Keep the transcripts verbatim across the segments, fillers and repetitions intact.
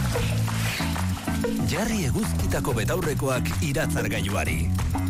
Jarri eguzkitako betaurrekoak iratzargailuari.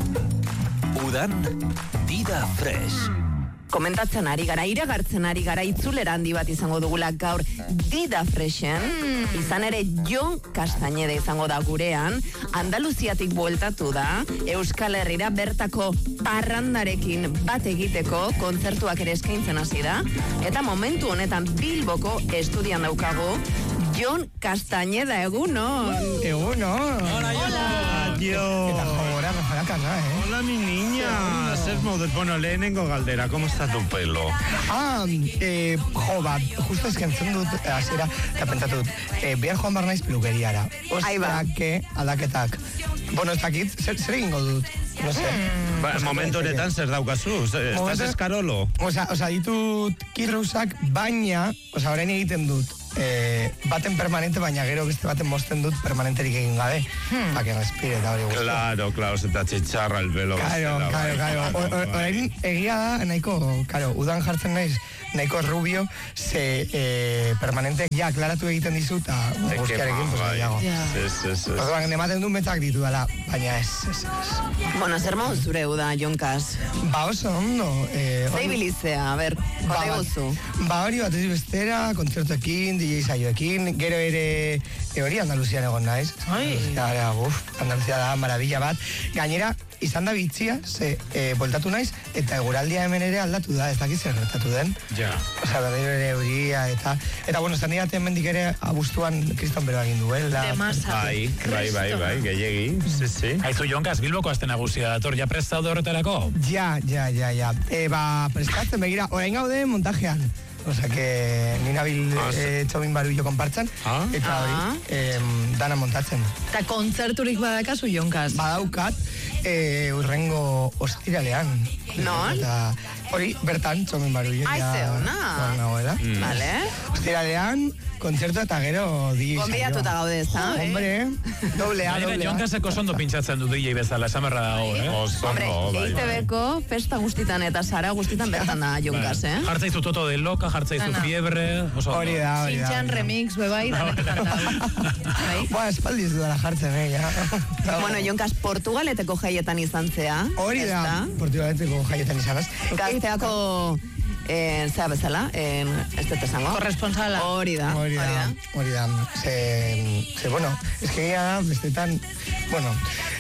Udan, Dida Fresh. Komentatzen ari gara, iragartzen ari gara, itzulera handi bat izango dugula gaur Dida Freshen. Mm. Izan ere Jon Castañeda izango da gurean, Andaluziatik bueltatu da, Euskal Herrira bertako parrandarekin bat egiteko kontzertuak ere eskaintzen hasi da, eta momentu honetan Bilboko estudian daukagu Jon Castañeda, egunon. Egunon. Hola, Hola. Dios. Eta jogora, rajalakana, eh? Hola, mi niña. Zer moduz, bueno, lehenengo galdera, ¿cómo está tu pelo? Ah, eh, jo, ba, justo eskentzen dut, hasiera, eta pentsatu dut, eh, behar joan bar naiz pelukeriara. Osea, que, aldaketak. Bueno, ez dakit, zer, zer egingo dut? No sé. Mm. Ba, momentu honetan zer daukazu? Estás eskarolo? Osa, osa, ditut kirrusak, baina, osa, orain egiten dut, eh, baten permanente, baina gero beste baten mosten dut permanenterik egin gabe. Hmm. Pa que respire, eta hori guztu. Claro, claro, se te achicharra el pelo. Claro, claro, claro. Orain egia da, nahiko, claro, udan jartzen naiz, nahiko rubio, ze eh, permanente ja klaratu egiten dizut, eta guztiarekin, pues, gehiago. Sí, sí, sí. Orduan, ematen du metak ditu dela, baina ez, ez, ez. Bueno, zer mauz zure uda, Jonkas? Ba, oso ondo. Eh, Zeibilizea, a ber, ba, jote gozu. Ba, hori bat ez bestera, kontzertuekin, D J saioekin, gero ere, e, hori Andaluzian egon naiz. Ai. Andaluzia, uf, Andaluzia da, maravilla bat. Gainera, izan da bitzia, ze, e, voltatu naiz, eta eguraldia hemen ere aldatu da, ez dakiz zer gertatu den. Ja. Osa, berriro ere euria, eta, eta bueno, zan digaten mendik ere, abuztuan kriston beroa egin duela. De masa. Bai, bai, bai, bai, gehiegi, sí, sí. Aizu, Jonkas, Bilboko azte nagusia dator, ja prest zaude horretarako? Ja, ja, ja, ja. E, ba, prestatzen, begira, orain gaude montajean. Osa, que ni nabil ah, eh, txobin barullo konpartzan, ah? eta hori, ah. eh, dana montatzen. Eta kontzerturik badakazu, Jonkas? Badaukat, eh, urrengo ostiralean. Non? Eta hori, bertan, txobin barullo. Ai, zeona. Nagoela. Mm. Vale. Ostiralean, kontzertu eta gero di saioa. Konbidatuta gaude, ez da? Hombre, doblea, Gainera, doblea. Jonkaseko sondo pintxatzen du D J bezala, esamerra dago, eh? Oso, Hombre, no, bai, E I T bai. B-ko festa guztitan eta Sara guztitan bertan da Jonkas, eh? Jartzaizu Toto de Loca, jartzaizu Ana. Fiebre, oso Hori da, hori da. Sintxan remix, bebai, danetan da. Ba, espaldiz dudala jartzen, eh, ja. Bueno, Jonkas, Portugaleteko jaietan izan zea. Hori da, Portugaleteko jaietan izanaz. Gazteako, eh, zea bezala, eh, ez dut esango. Korresponsala. Hori da, Hori da, hori da. Ze, ze, bueno, ez que gira da, bestetan, bueno,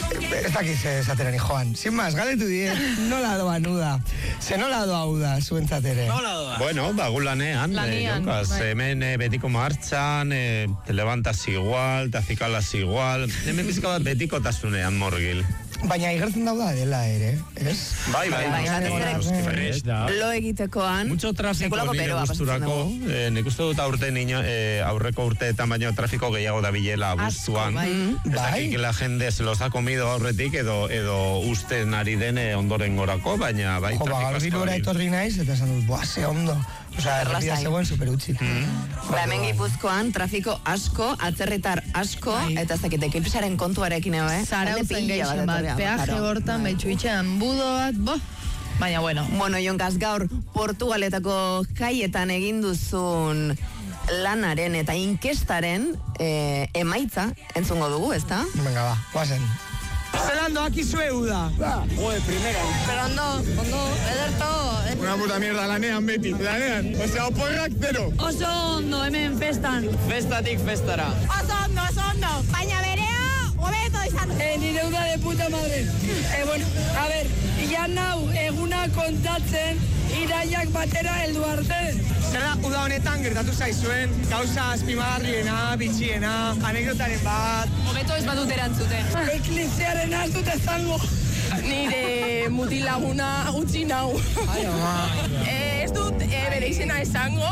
ez dakiz esaterani joan. Sin más, galetu die, nola doa nuda. Ze nola doa uda, zuentzat ere. Bueno, ba, gu lanean, eh, Lanean, Jonkas, bai. hemen eh, betiko martxan, eh, te levantas igual, te acikalas igual, hemen bizka bat betiko tasunean morgil. Baina igertzen dauda dela ere, ez? Bai, bai, Bai, bai, batez ere- fresh da. Lo egitekoan, Mucho trafiko sekulako nire beroa pasatzen gusturako, dugu. eh, nik uste dut aurte niño, eh, aurreko urteetan baino trafiko gehiago da bilela abuztuan. bai. Ez Bai. dakik la jende se los ha comido aurretik edo edo usten ari dene ondoren gorako, baina bai Jo, ba, trafiko gaur asko bilbora dabil. etorri naiz, eta esan dut, boa, ze ondo. Osa, errepia Erlasai. zegoen super utxik. Ba, hemen Gipuzkoan trafiko asko, atzerritar asko, Bai. eta ez dakit, ekipsaren kontuarekin, eh? Zara Talde utzen pila geixen bat, etorri, peaje claro. hortan, baitxu itxean, budo bat, bo. Baina, bueno. Bueno, Jonkas, gaur Portugaletako jaietan egin duzun lanaren eta inkestaren eh, emaitza entzungo dugu, ezta? Venga, ba, guazen. Zelando, aquí zue uda. Joder, primera. Pero ondo, ondo, ederto. Una puta mierda, lanean beti, lanean. Osea, oporrak zero. Oso ondo, hemen festan. Festatik festara. Oso ondo, oso ondo, baina berea, hobeto izan. Eh, nire uda de puta madre. Eh, bueno, a ver, ya nau eguna kontatzen, iraiak batera heldu arte. Zerra, uda honetan gertatu zaizuen, gauza azpimagarriena, bitxiena, anekdotaren bat. Hobeto ez badut erantzuten. Ekliziaren ez dut ezango. Nire mutilaguna gutxi nau. eh, ez dut eh, bere izena esango.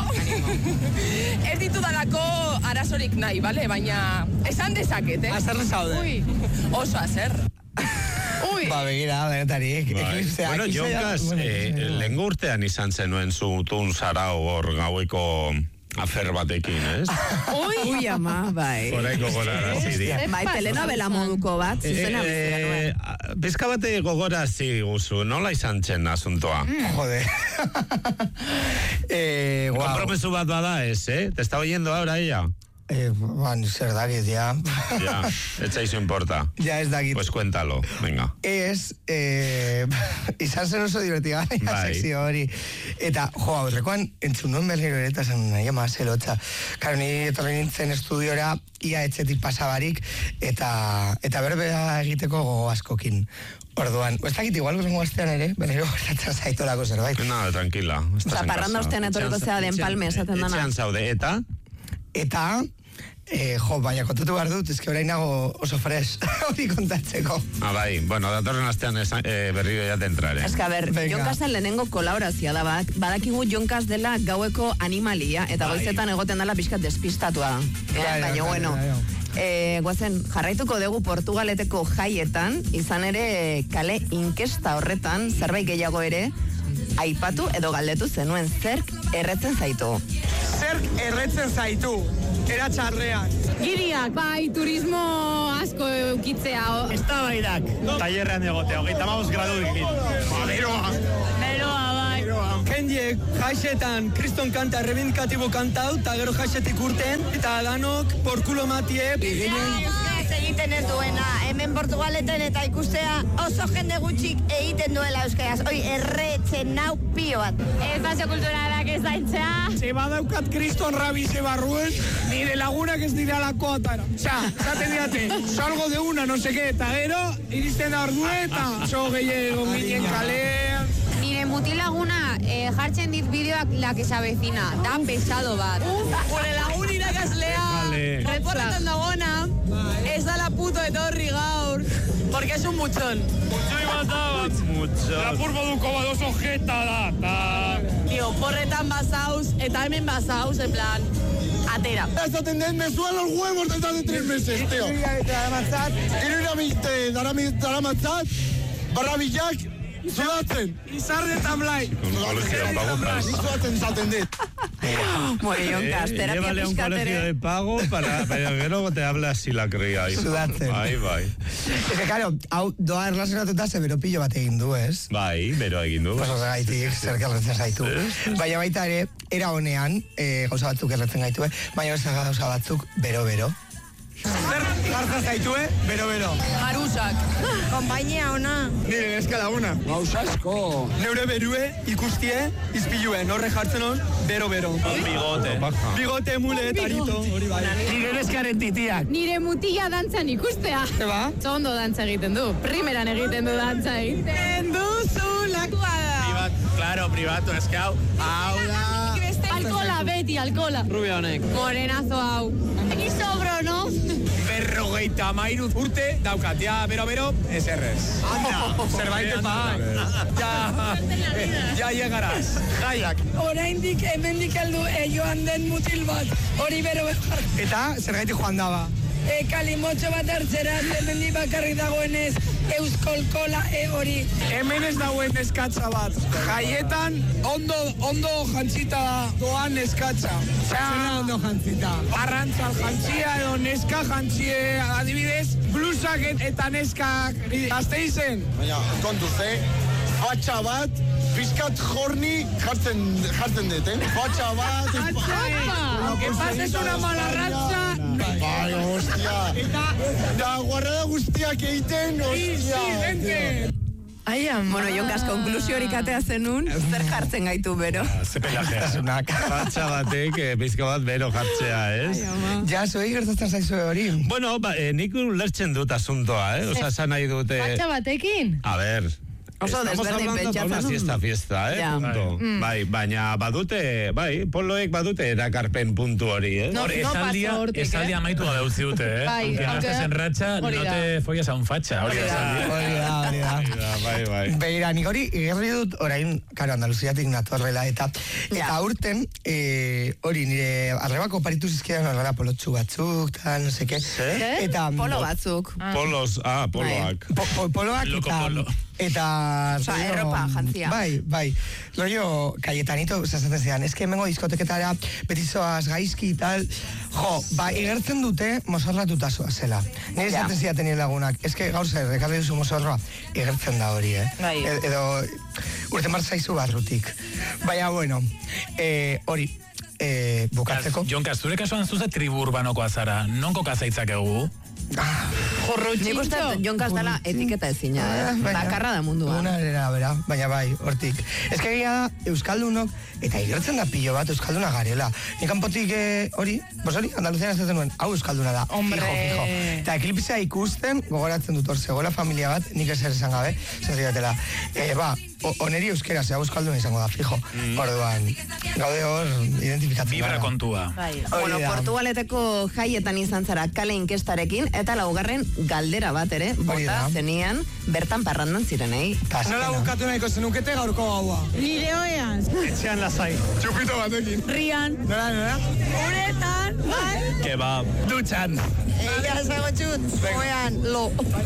ez ditudalako arazorik nahi, bale? Baina esan dezaket, eh? Azerre zaude. Ui, oso azer. Ui. Ba, begira, denetarik. Bai. Eklipsea, Bueno, eklipsea, Jonkas, bueno, eh, eklipsea. lehengo urtean izan zenuen zutun zara hor gaueko afer batekin, ez? Ui, Ui ama, bai. Horaiko gora ziri. Bai, telenovela moduko bat, zuzena bizera nuen. Bizka bate gogora zi guzu, nola izan zen asuntoa? Jode. eh, wow. Kompromesu bat bada ez, eh? ¿Te está oyendo ahora ella? eh, ban, zer dakit, ja. Ja, etzaizu importa. Ja, ez dakit. Pues cuéntalo, venga. Ez, eh, izan zen oso divertiga, Bai. sekzio hori. Eta, jo, aurrekoan, entzun nuen berriro ere, eta zen nahi ama zelotza. Karo, ni etorri nintzen estudiora, ia etxetik pasabarik, eta, eta berbera egiteko gogo askokin. Orduan, ez dakit, igual gozongo astean ere, berriro gertatzen zaitolako zerbait. Nada, tranquila. Osa, parranda ostean etorriko zea den palme, esaten dana. Etxean zaude, eta? Eta, eh, jo, baina kontatu behar dut, ezke orain nago oso fresh hori kontatzeko. Ah, bai, bueno, datorren astean esan, eh, berriro ya te entrare. Ez que, a ber, Venga. Jonkasen lehenengo kolaborazioa da, bak, badakigu Jonkas dela gaueko animalia, eta goizetan egoten dela pixkat despistatua. Eh, Bai, baina, bai, bueno, bai, bai. eh, guazen, jarraituko dugu Portugaleteko jaietan, izan ere kale inkesta horretan, zerbait gehiago ere, aipatu edo galdetu zenuen zerk erretzen zaitu. Zerk erretzen zaitu, eratxarrean. Giriak, bai, turismo asko eukitzea. Eztabaidak. Tailerrean egotea, hogeita hamabost gradu ekin. Beroa. Beroa, bai. Kendiek jaixetan kriston kanta rebindikatibo kantau, eta gero jaixetik urten, eta danok porkulo matie. Euskaraz egiten ez duena, hemen Portugaleten eta ikustea oso jende gutxik egiten duela euskaraz. Hoi, erretzen nau pio bat. Espazio kulturalak ez daintzea. Se badaukat kriston rabize barruen, nire lagunak ez dira lako atara. Osa, zaten diate, salgo de una, no seke, eta gero, iristen da ordue, eta so gehiago ginen kalean. Nire mutilaguna eh, jartzen dit bideoak la que se avecina. Da pesado bat. Gure lagun irakaslea, Vale. reportatzen dagona, ez da la puto etorri gaur, porque es un muchón. Mucho. Lapur moduko bat oso jeta da. Ta... Tío, porretan basaus, eta hemen basaus, en plan, atera. Esaten den, me suenan los huevos desde hace tres meses, tío. Hiru irabite daramatzat, barrabilak, sudatzen. Izarre eta blai. Un colegio de pago para... Sudatzen zaten dit. Bueno, Jonkas, terapia Llévale a un pixkat colegio ere. de pago para, para que luego te habla así la cría. hijo. Sudatzen. Bai, bai. Ez que, claro, hau doa erlazionatuta ze beropillo bat egin du, ez? Bai, bero egin du. Pues horregaitik, zerk erretzen zaitu. Baina baita ere, era honean, eh, gauza batzuk erretzen gaitu, eh? Baina beste gauza batzuk, bero-bero. Zer jartzen zaitue, bero-bero. Marusak. Konpainia ona. Nire neska laguna. Gauza asko. Neure berue, ikustie, izpiluen, horre jartzen hon, bero-bero. Bigote. Bigote, mule, eta arito, hori bai. Nire neskaren titiak. Nire mutila dantzan ikustea. Eba? Zondo dantza egiten du. Primeran egiten du dantza egiten duzu lakua da. Claro, privatu, ez que hau. Hau da. Alkola, beti, alkola. Rubia honek. Morenazo hau. Eki sobro, no? Berrogeita mairu urte daukat, ja, bero-bero, ez errez. Anda. Zerbait bai. Ja, ja llegaraz. Jaiak. Oraindik hemendik heldu e, joan den mutil bat, hori bero behar. Eta, zergaitik joan daba. E, kalimotxo bat hartzera, hemendik bakarrik dagoenez, euskolkola e hori. Hemen ez dauen eskatza bat. Jaietan, ondo, ondo jantzita doan eskatza. Zena ondo jantzita. Arrantzal jantzia edo neska jantzie, adibidez, blusak et- eta neskak Gasteizen. Baina, kontuz, eh? Fatxa bat, pizkat jorni jartzen, jartzen dut, eh? Fatxa bat... Que pases una mala ratza. Bai, hostia. Da, guarrada guztiak egiten, hostia. Sí, vente. Ai, bueno, Jonkas, konklusio horik atea zenun, zer jartzen gaitu bero. Ze pelajea. Fatxa batek, eh, pizka bat bero jartzea, ez? Ja, zuei gertatzen zaizu hori. Bueno, ba, eh, nik ulertzen dut asuntoa, eh? Osa, esan nahi dute... Patxa batekin? A ver... Oso Estamos desberdin hablando para una pentsatzen. fiesta, fiesta, eh? Ja. Punto. Mm. Bai, baina badute, bai, poloek badute erakarpen puntu hori, eh? No, Hori, no esaldia, paso hortik, esaldia eh? amaitu da utzi dute, eh? Bai, Aunque no aunque- estés en racha, hori no da. te follas a un facha. Hori da esaldia. Hori da, hori da. Hori da, bai, bai. Begira, nik hori igerri dut orain, karo, Andaluziatik natorrela, eta eta Ja. urten, eh, hori, nire arrebako paritu zizkidan horrela polotxu batzuk, eta no seke. Eta, Polo batzuk. Polos, ah, poloak. po, po, poloak Loko eta... polo. Eta... Osa, rollo- erropa jantzia. Bai, bai. Rollo, kaietanito, zazaten zidan, eske hemengo diskoteketara, betizoaz, gaizki, tal... Jo, ba, igertzen dute mozorratuta zoa zela. Nire Ja. zaten zidaten nire lagunak, eske gaur zer, ekarri duzu mozorroa, igertzen da hori, eh? Bai. E- edo, urte mar zaizu barrutik. Baina, bueno, eh, hori, eh, bukatzeko. Jon Kas, zure kasuan zuze tribu urbanokoa zara, non kokazaitzak egu? Nik uste Jon Kas dela etiketa ezina, eh? Bakarra da munduan. Una era, bera, baina bai, hortik. Ez que egia da, Euskaldunok, eta igertzen da pilo bat Euskalduna garela. Nik kanpotik eh, hori, bos hori, Andaluzian ez nuen, hau Euskalduna da, Hombre. fijo, fijo. Eta eklipsea ikusten, gogoratzen dut hor, zegoela familia bat, nik ezer esan gabe, zazigatela. Eh, ba, o- oneri euskera, zea Euskalduna izango da, fijo. Mm. Orduan, gaude hor, identifikatzen. Vibra kontua. Bai. Bueno, Portugaleteko jaietan izan zara kale inkestarekin, eta laugarren galdera bat ere, bota zenian, bertan parrandan zirenei. Nola bukatu nahiko zenukete gaurko gaua? Nire oean. Etxean lasai. Txupito batekin. Rian. Nola, nola? Uretan. Bai. Kebab. Dutxan. Ega zago txut, oean, lo.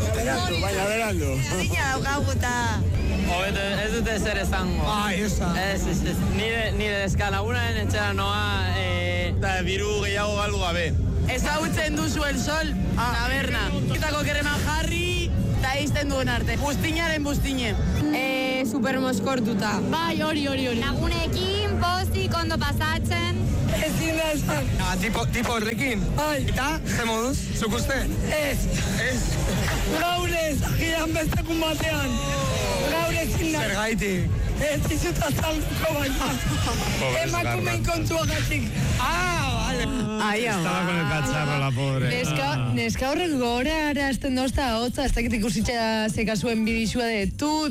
Baina beraldo. Zina daukaguta. Hobeto, ez dute zer esango. Ai, esa. Ez, ez, ez. Nire, nire eskalagunaren etxera noa, eh... Da, biru gehiago galdu gabe. Ezagutzen duzu el sol, taberna. Kitako kereman jarri, eta izten duen arte. Bustinaren bustine. Eh, super moskortuta. Bai, hori, hori, hori. Lagunekin, pozik, ondo pasatzen. Ezin da esan. Ah, tipo, tipo horrekin. Bai. Eta, ze moduz, zuk uste? Ez. Ez. Gaur ez, agian bestekun batean. Gaur ezin da. Zer gaitik. Ez izut azalduko baina. Emakumein kontuagatik. Ah, vale. Ai, ama. Estaba con el cacharro, la pobre. Neska, neska horrek gora arazten dozta hotza, ez dakit ikusitza zekasuen bidizua de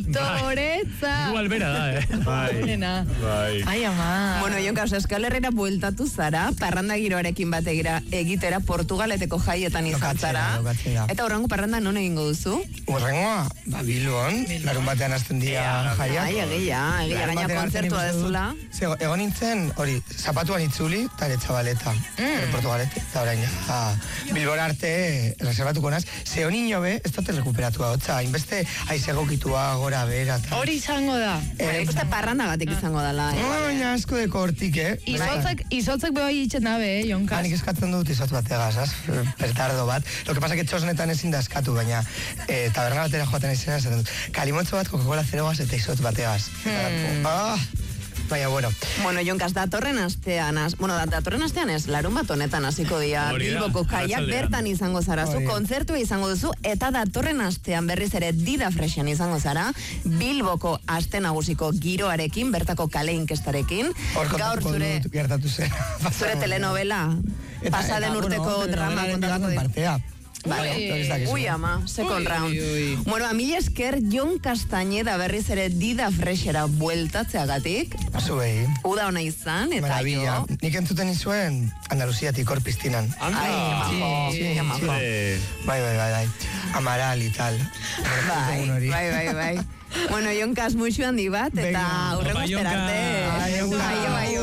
tutoretza. Igual bera da, eh? Bai, Nena. bai. Ai, ama. Bueno, Jon Kas, Euskal Herrera bueltatu zara, parranda giroarekin bategira egitera Portugaleteko jaietan izan zara. Lokatzea. Eta horrengo parranda non egingo duzu? Urrengoa, ba, Bilbon, larun batean azten dira jaiak. Ai, egia, egia, Larun gaina batean kontzertua hartzen dezula. Zego, egon nintzen, hori, zapatuan itzuli, eta ere txabaleta. Mm. Portugalete, eta orain, ah, Bilbora arte, reservatuko naz. Ze honi be, ez dute rekuperatu hotza, hainbeste aizegokitua gora bera. Ta. Hori izango da. Eh, Ikuste parranda batek izango dela. Eh? Baina asko deko hortik, eh? Izotzak, izotzak bebai itxen dabe, eh, Jon Kas. Nik eskatzen dut izot bategaz, az? Pertardo bat. Lo que pasa que txosnetan ezin da eskatu, baina eh, taberna batera joaten izena esaten dut. Kalimotxo bat, Coca-Cola zerogaz eta izot bategaz. Hmm. Ah, baina, bueno. Bueno, Jon Kas, datorren astean, az, bueno, da- datorren astean ez, larun bat honetan hasiko dira Hori da, Bilboko jaiak arratsaldean. bertan izango zara, zu Hori da. kontzertua izango duzu, eta datorren astean berriz ere Dida Freshen izango zara, Bilboko aste nagusiko giroarekin, bertako kale inkestarekin, Hor gaur kontatuko zure, dut gertatu zen. zure telenovela, Eta- pasaden eta, urteko bueno, drama telenovela kontatuko bigarren dit. partea. Vale. Hori ez dakizu. Ui, ama, second Ui, round. ui, ui. Bueno, a mila esker Jon Castañeda berriz ere Dida Freshera bueltatzeagatik. Zuei. Uda ona izan, eta Maravilla. jo. Nik entzuten izuen Andaluziatik hor piztinan. Anda. Ai, majo, Sí, que majo. Eh, Bai, bai, bai, bai. Amaral y tal. Bai, Egun hori. bai, bai, bai. Bueno, Jon Kas muixu handi bat, eta Venga. hurrengo Bai, Jon asterarte. Kas. Bai, Jon Kas. Aio, aio.